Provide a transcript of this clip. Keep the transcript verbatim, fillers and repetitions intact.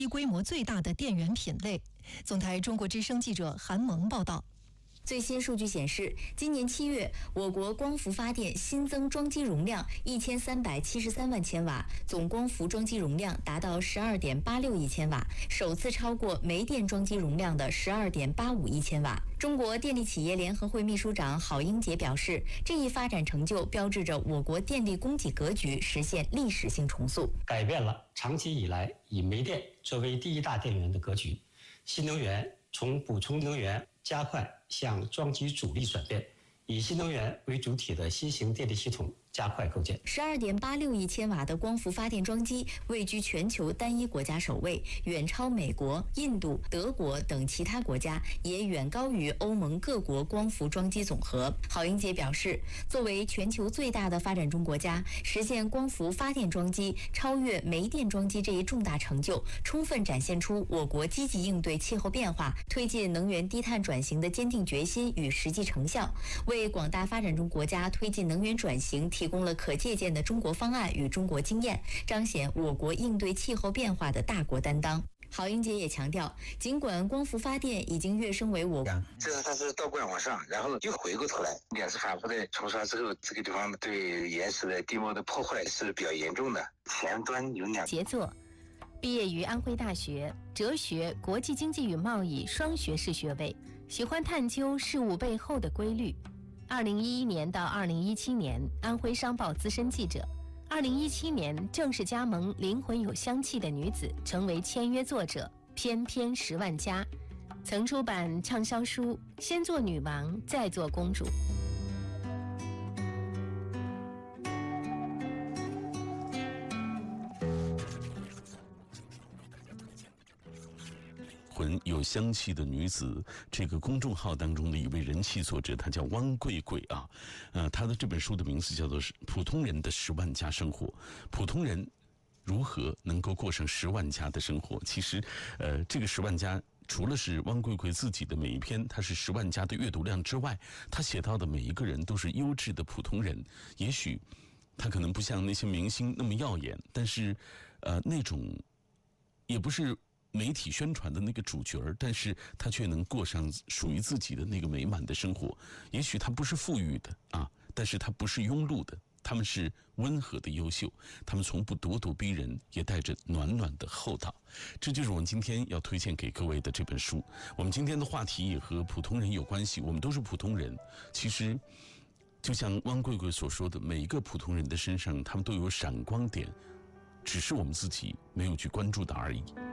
规模最大的电源品类。总台中国之声记者韩萌报道。 最新数据显示，今年七月，我国光伏发电新增装机容量一千三百七十三万千瓦，总光伏装机容量达到十二点八六亿千瓦，首次超过煤电装机容量的十二点八五亿千瓦。中国电力企业联合会秘书长郝英杰表示，这一发展成就标志着我国电力供给格局实现历史性重塑， 改变了长期以来以煤电作为第一大电源的格局。新能源从补充能源加快向装机主力转变，以新能源为主体的新型电力系统加快构建。 十二点八六亿千瓦的光伏发电装机位居全球单一国家首位，远超美国、印度、德国等其他国家，也远高于欧盟各国光伏装机总和。郝英杰表示，作为全球最大的发展中国家，实现光伏发电装机超越煤电装机这一重大成就，充分展现出我国积极应对气候变化、推进能源低碳转型的坚定决心与实际成效，为广大发展中国家推进能源转型提供了可借鉴的中国方案与中国经验，彰显我国应对气候变化的大国担当。郝英杰也强调，尽管光伏发电已经跃升为我国， 这是它是倒灌往上，然后又回过头来，两次反复的冲刷之后，这个地方对岩石的地貌的破坏是比较严重的。前端有两杰作，毕业于安徽大学哲学、国际经济与贸易双学士学位，喜欢探究事物背后的规律。二零一一年到二零一七年，安徽商报资深记者。二零一七年正式加盟《灵魂有香气的女子》，成为签约作者，翩翩十万加，曾出版畅销书《先做女王，再做公主》。 魂有香气的女子这个公众号当中的一位人气作者，她叫汪贵贵啊，呃，她的这本书的名字叫做《普通人的十万加生活》，普通人如何能够过上十万加的生活？其实，呃，这个十万加除了是汪贵贵自己的每一篇，它是十万加的阅读量之外，他写到的每一个人都是优质的普通人。也许他可能不像那些明星那么耀眼，但是，呃，那种也不是媒体宣传的那个主角，但是他却能过上属于自己的那个美满的生活。也许他不是富裕的啊，但是他不是庸碌的，他们是温和的优秀，他们从不咄咄逼人，也带着暖暖的厚道。这就是我们今天要推荐给各位的这本书。我们今天的话题也和普通人有关系，我们都是普通人。其实就像汪贵贵所说的，每一个普通人的身上他们都有闪光点，只是我们自己没有去关注的而已。